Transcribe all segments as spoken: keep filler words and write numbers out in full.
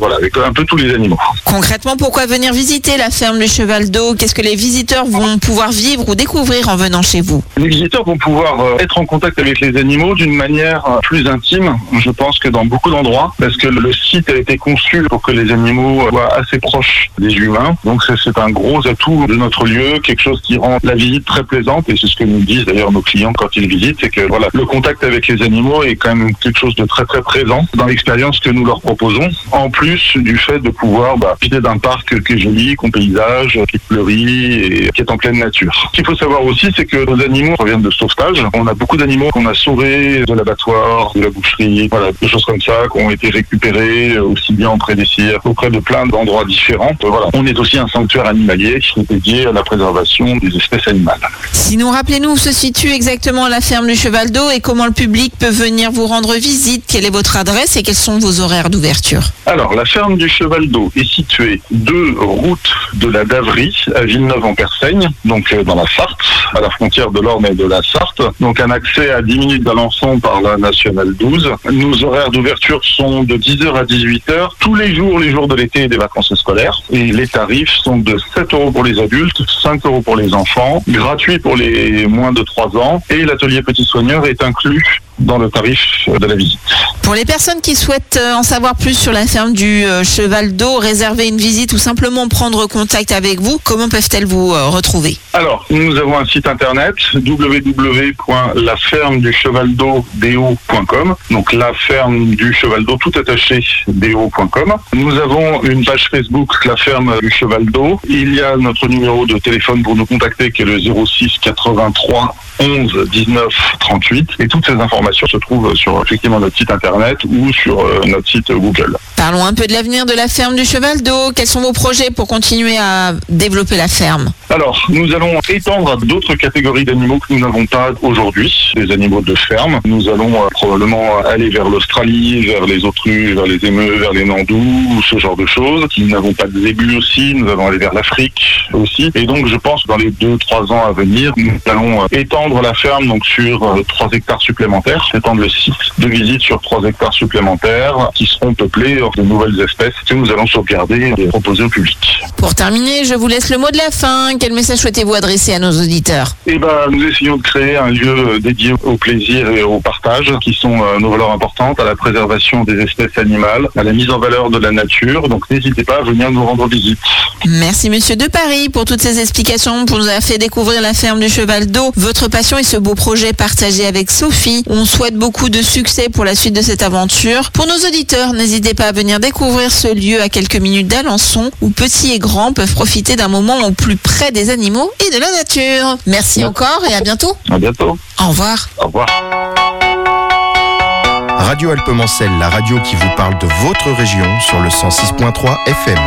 voilà, avec un peu tous les animaux. Concrètement, pourquoi venir visiter la ferme du Cheval d'Eau? Qu'est-ce que les visiteurs vont pouvoir vivre ou découvrir en venant chez vous? Les visiteurs vont pouvoir euh, être en contact avec les animaux d'une manière euh, plus intime, je pense, que dans beaucoup d'endroits, parce que le site a été conçu pour que les animaux soient assez proches des humains. Donc c'est, c'est un gros atout de notre lieu, quelque chose qui rend la visite très plaisante, et c'est ce que nous disent d'ailleurs nos clients quand ils visitent, c'est que voilà, le contact avec les animaux est quand même quelque chose de très très présent dans l'expérience que nous leur proposons, en plus du fait de pouvoir bah, profiter d'un parc qui est joli, qu'on paysage, qui fleurit et qui est en pleine nature. Ce qu'il faut savoir aussi, c'est que nos animaux reviennent de sauvetage. On a beaucoup d'animaux qu'on a sauvés de l'abattoir, de la boucherie, voilà, des choses comme ça, qui ont été récupérés aussi bien auprès des cirques, auprès de plein d'endroits différents. Voilà. On est aussi un sanctuaire animalier qui est dédié à la préservation des espèces animales. Sinon, rappelez-nous où se situe exactement la ferme du Cheval d'Eau et comment le public peut venir vous rendre visite. Quelle est votre adresse et quels sont vos horaires d'ouverture? Alors, la ferme du Cheval d'Eau est située deux routes de la Daverie à Villeneuve-en-Persaigne, donc euh, dans la Sarthe, à la frontière de l'Orne et de la Sarthe. Donc un accès à dix minutes d'Alençon par la nationale douze. Nos horaires d'ouverture sont de dix heures à dix-huit heures, tous les jours, les jours de l'été et des vacances scolaires. Et les tarifs sont de sept euros pour les adultes, cinq euros pour les enfants, gratuit pour les moins de trois ans. Et l'atelier petit soigneur est inclus dans le tarif de la visite. Pour les personnes qui souhaitent en savoir plus sur la ferme du Cheval d'Eau, réserver une visite ou simplement prendre contact avec vous, comment peuvent-elles vous retrouver? Alors, nous avons un site internet w w w point la ferme du cheval d'eau point com, donc la ferme du cheval d'eau tout attaché do point com. Nous avons une page Facebook, la ferme du Cheval d'Eau. Il y a notre numéro de téléphone pour nous contacter qui est le zéro six quatre-vingt-trois onze dix-neuf trente-huit, et toutes ces informations se trouvent sur effectivement notre site internet ou sur euh, notre site Google. Parlons un peu de l'avenir de la ferme du Cheval d'Eau. Quels sont vos projets pour continuer à développer la ferme? Alors, nous allons étendre à d'autres catégories d'animaux que nous n'avons pas aujourd'hui, des animaux de ferme. Nous allons euh, probablement aller vers l'Australie, vers les autruches, vers les émeus, vers les nandous, ce genre de choses. Nous n'avons pas de zébus aussi, nous allons aller vers l'Afrique aussi. Et donc, je pense que dans les deux trois ans à venir, nous allons euh, étendre la ferme donc sur euh, trois hectares supplémentaires, étendre le site de visite sur trois hectares supplémentaires qui seront peuplés de nouvelles espèces que nous allons sauvegarder et proposer au public. Pour terminer, je vous laisse le mot de la fin. Quel message souhaitez-vous adresser à nos auditeurs? Eh ben, nous essayons de créer un lieu dédié au plaisir et au partage, qui sont euh, nos valeurs importantes, à la préservation des espèces animales, à la mise en valeur de la nature. Donc n'hésitez pas à venir nous rendre visite. Merci Monsieur de Paris pour toutes ces explications, pour nous avoir fait découvrir la ferme du Cheval d'Eau, votre passion et ce beau projet partagé avec Sophie. On souhaite beaucoup de succès pour la suite de cette aventure. Pour nos auditeurs, n'hésitez pas à venir découvrir ce lieu à quelques minutes d'Alençon, où petits et grands peuvent profiter d'un moment au plus près des animaux et de la nature. Merci Merci. Encore et à bientôt. À bientôt. Au revoir. Au revoir. Radio Alpemancelle, la radio qui vous parle de votre région sur le cent six point trois F M.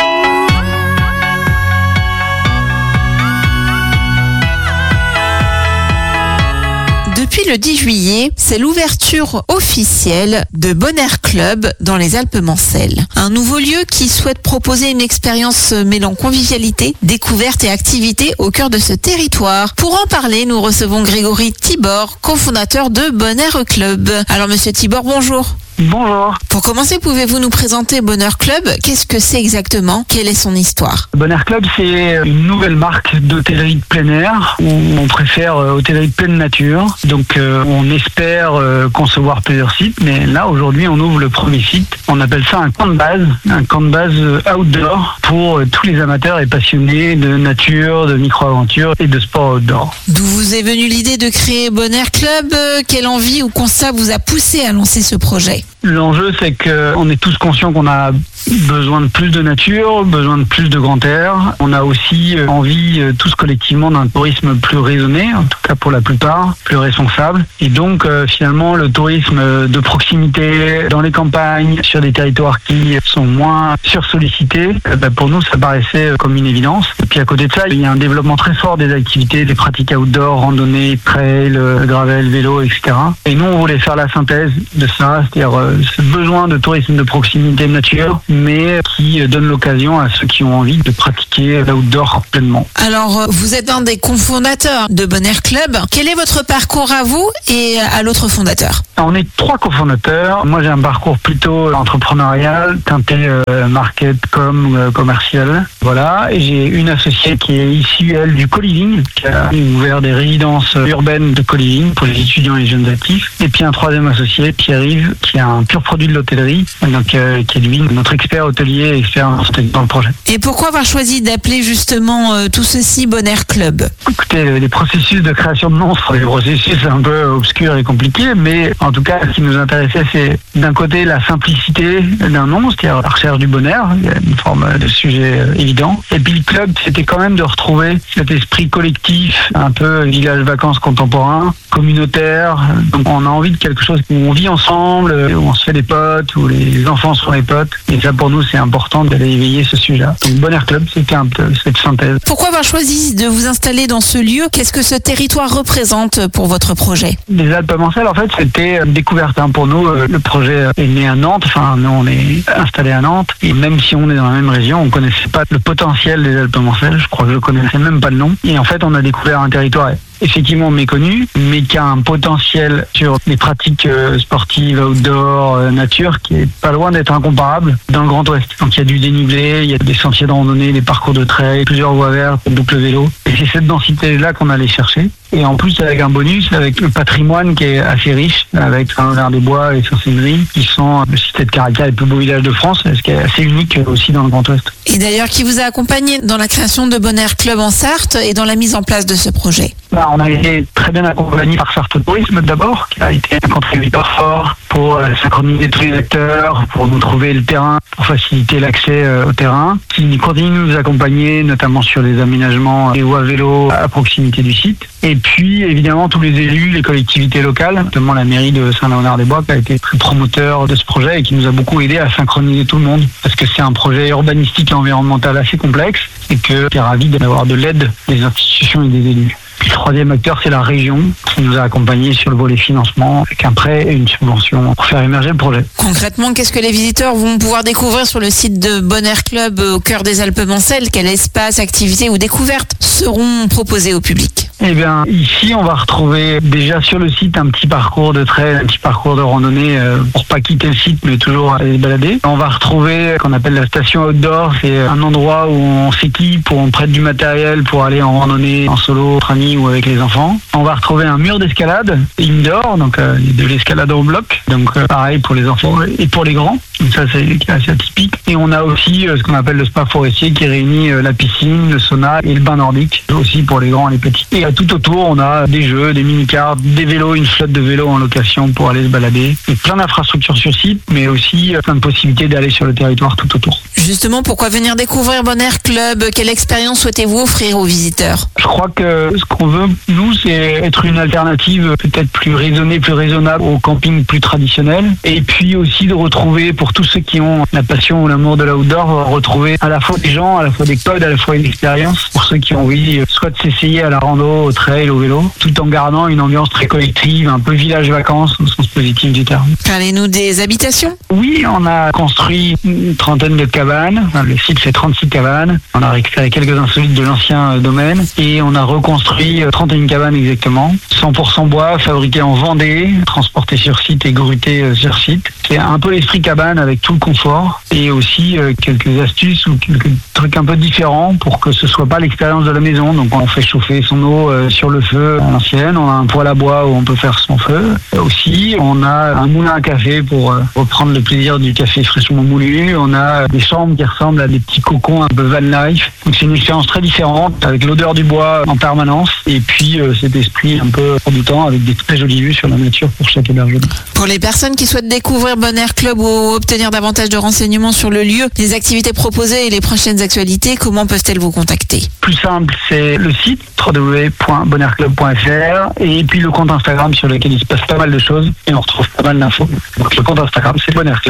Depuis le dix juillet, c'est l'ouverture officielle de Bonaire Club dans les Alpemancelles. Un nouveau lieu qui souhaite proposer une expérience mêlant convivialité, découverte et activité au cœur de ce territoire. Pour en parler, nous recevons Grégory Thibord, cofondateur de Bonaire Club. Alors Monsieur Thibord, bonjour. Bonjour. Pour commencer, pouvez-vous nous présenter Bonaire Club? Qu'est-ce que c'est exactement? Quelle est son histoire? Bonaire Club, c'est une nouvelle marque d'hôtellerie de plein air où on préfère euh, hôtellerie de pleine nature. Donc euh, on espère euh, concevoir plusieurs sites, mais là aujourd'hui on ouvre le premier site. On appelle ça un camp de base, un camp de base outdoor pour euh, tous les amateurs et passionnés de nature, de micro-aventure et de sport outdoor. D'où vous est venue l'idée de créer Bonaire Club? Quelle envie ou constat vous a poussé à lancer ce projet? L'enjeu, c'est qu'on est tous conscients qu'on a besoin de plus de nature, besoin de plus de grand air. On a aussi envie, tous collectivement, d'un tourisme plus raisonné, en tout cas pour la plupart, plus responsable. Et donc, euh, finalement, le tourisme de proximité, dans les campagnes, sur des territoires qui sont moins sursollicités, euh, bah, pour nous, ça paraissait comme une évidence. Et puis à côté de ça, il y a un développement très fort des activités, des pratiques outdoor, randonnée, trail, gravel, vélo, et cetera. Et nous, on voulait faire la synthèse de ça, c'est-à-dire euh, ce besoin de tourisme de proximité de nature, mais qui donne l'occasion à ceux qui ont envie de pratiquer l'outdoor pleinement. Alors, vous êtes un des cofondateurs de Bon Air Club. Quel est votre parcours à vous et à l'autre fondateur ? On est trois cofondateurs. Moi, j'ai un parcours plutôt entrepreneurial, teinté euh, market, com, euh, commercial. Voilà. Et j'ai une associée qui est issue, elle, du co-living, qui a ouvert des résidences urbaines de co-living pour les étudiants et les jeunes actifs. Et puis un troisième associé, Pierre-Yves, qui a un pur produit de l'hôtellerie, donc euh, qui est lui notre expert hôtelier et expert dans le projet. Et pourquoi avoir choisi d'appeler justement euh, tout ceci Bon Air Club ? Écoutez, les processus de création de noms sont des processus un peu obscurs et compliqués, mais en tout cas, ce qui nous intéressait, c'est d'un côté la simplicité d'un nom, c'est-à-dire la recherche du bonheur, il y a une forme de sujet évident. Et puis le club, c'était quand même de retrouver cet esprit collectif, un peu village vacances contemporain, communautaire. Donc on a envie de quelque chose où on vit ensemble, où on se fait des potes, où les enfants sont les potes. Et ça, pour nous, c'est important d'aller éveiller ce sujet-là. Donc Bon Air Club, c'était un peu cette synthèse. Pourquoi avoir choisi de vous installer dans ce lieu ? Qu'est-ce que ce territoire représente pour votre projet ? Les Alpes-Mancelles, en fait, c'était une découverte hein. Pour nous. Le projet est né à Nantes. Enfin, nous, on est installé à Nantes. Et même si on est dans la même région, on connaissait pas le potentiel des Alpes-Mancelles. Je crois que je connaissais même pas le nom. Et en fait, on a découvert un territoire effectivement méconnu, mais qui a un potentiel sur les pratiques sportives, outdoor, nature, qui est pas loin d'être incomparable dans le Grand Ouest. Donc il y a du dénivelé, il y a des sentiers de randonnée, des parcours de trail, plusieurs voies vertes, boucles vélo. Et c'est cette densité-là qu'on allait chercher. Et en plus, avec un bonus, avec le patrimoine qui est assez riche, avec Saint-Léonard-des-Bois et Saint-Séverin, qui sont le cité de Caracal, les plus beaux villages de France, ce qui est assez unique aussi dans le Grand Ouest. Et d'ailleurs, qui vous a accompagné dans la création de Bon Air Club en Sarthe et dans la mise en place de ce projet ? Bah, on a été très bien accompagné par Sarthe Tourisme d'abord, qui a été un contributeur fort pour euh, synchroniser tous les acteurs, pour nous trouver le terrain, pour faciliter l'accès euh, au terrain, qui continue de nous accompagner, notamment sur les aménagements et voies vélo à proximité du site. Et puis, évidemment, tous les élus, les collectivités locales, notamment la mairie de Saint-Léonard-des-Bois, qui a été très promoteur de ce projet et qui nous a beaucoup aidé à synchroniser tout le monde. Parce que c'est un projet urbanistique et environnemental assez complexe et que c'est ravi d'avoir de l'aide des institutions et des élus. Puis le troisième acteur, c'est la région qui nous a accompagnés sur le volet financement avec un prêt et une subvention pour faire émerger le projet. Concrètement, qu'est-ce que les visiteurs vont pouvoir découvrir sur le site de Bon Air Club au cœur des Alpes-Mancelles ? Quel espace, activités ou découvertes seront proposés au public ? Eh bien, ici, on va retrouver déjà sur le site un petit parcours de trail, un petit parcours de randonnée euh, pour pas quitter le site, mais toujours aller se balader. On va retrouver ce qu'on appelle la station outdoor. C'est un endroit où on s'équipe, où on prête du matériel pour aller en randonnée, en solo, entre amis ou avec les enfants. On va retrouver un mur d'escalade indoor, donc euh, de l'escalade en bloc. Donc euh, pareil pour les enfants et pour les grands. Donc ça, c'est assez atypique. Et on a aussi euh, ce qu'on appelle le spa forestier qui réunit euh, la piscine, le sauna et le bain nordique, aussi pour les grands et les petits. Et tout autour, on a des jeux, des mini-cars, des vélos, une flotte de vélos en location pour aller se balader. Et plein d'infrastructures sur site, mais aussi plein de possibilités d'aller sur le territoire tout autour. Justement, pourquoi venir découvrir Bon Air Club ? Quelle expérience souhaitez-vous offrir aux visiteurs ? Je crois que ce qu'on veut, nous, c'est être une alternative peut-être plus raisonnée, plus raisonnable au camping plus traditionnel. Et puis aussi de retrouver, pour tous ceux qui ont la passion ou l'amour de l'outdoor, retrouver à la fois des gens, à la fois des codes, à la fois une expérience. Pour ceux qui ont envie soit de s'essayer à la rando, au trail, au vélo, tout en gardant une ambiance très collective, un peu village vacances au sens positif du terme. Parlez-nous des habitations. Oui, on a construit une trentaine de cabanes. Le site fait trente-six cabanes. On a récupéré quelques insolites de l'ancien domaine et on a reconstruit trente et une cabanes exactement. cent pour cent bois, fabriqué en Vendée, transporté sur site et gruté sur site. C'est un peu l'esprit cabane avec tout le confort et aussi quelques astuces ou quelques trucs un peu différents pour que ce soit pas l'expérience de la maison. Donc on fait chauffer son eau sur le feu à l'ancienne. On a un poêle à bois où on peut faire son feu. Aussi, on a un moulin à café pour reprendre le plaisir du café fraîchement moulu. On a des chambres qui ressemblent à des petits cocons un peu van life. Donc c'est une expérience très différente avec l'odeur du bois en permanence et puis euh, cet esprit un peu hors du temps avec des très jolies vues sur la nature pour chaque hébergement. Pour les personnes qui souhaitent découvrir Bon Air Club ou obtenir davantage de renseignements sur le lieu, les activités proposées et les prochaines actualités, comment peuvent-elles vous contacter ? Plus simple, c'est le site w w w point bon air club point f r et puis le compte Instagram sur lequel il se passe pas mal de choses et on retrouve pas mal d'infos. Donc le compte Instagram, c'est Bon Air Club.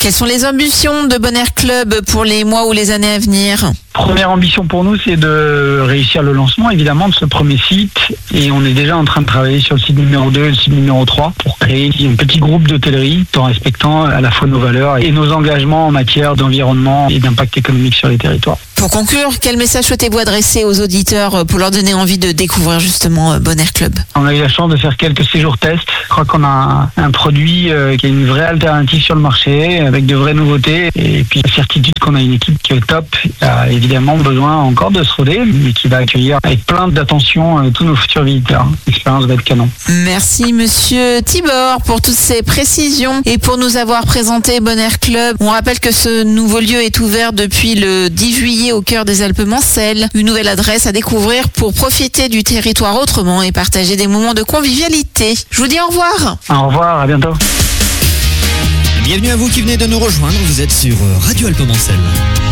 Quelles sont les ambitions de Bon Air Club pour les mois ou les années à venir ? Première ambition pour nous, c'est de réussir le lancement, évidemment, de ce premier site. Et on est déjà en train de travailler sur le site numéro deux et le site numéro trois pour créer un petit groupe d'hôtellerie, tout en respectant à la fois nos valeurs et nos engagements en matière d'environnement et d'impact économique sur les territoires. Pour conclure, quel message souhaitez-vous adresser aux auditeurs pour leur donner envie de découvrir justement Bon Air Club ? On a eu la chance de faire quelques séjours tests. Je crois qu'on a un, un produit euh, qui est une vraie alternative sur le marché, avec de vraies nouveautés. Et puis la certitude qu'on a une équipe qui est top. Il a évidemment besoin encore de se roder, mais qui va accueillir avec plein d'attention euh, tous nos futurs visiteurs. L'expérience va être canon. Merci Monsieur Thibord pour toutes ces précisions et pour nous avoir présenté Bon Air Club. On rappelle que ce nouveau lieu est ouvert depuis le dix juillet au cœur des Alpes-Mancelles. Une nouvelle adresse à découvrir pour profiter du territoire autrement et partager des moments de convivialité. Je vous dis au revoir. Au revoir, à bientôt. Bienvenue à vous qui venez de nous rejoindre. Vous êtes sur Radio Alpes-Mancelles.